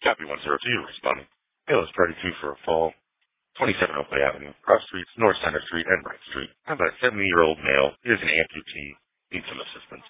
Copy 102, responding. Hail is Party 2 for a fall. 27 Oakley Avenue, cross streets, North Center Street, and Wright Street. About a 70-year-old male is an amputee. Needs some assistance.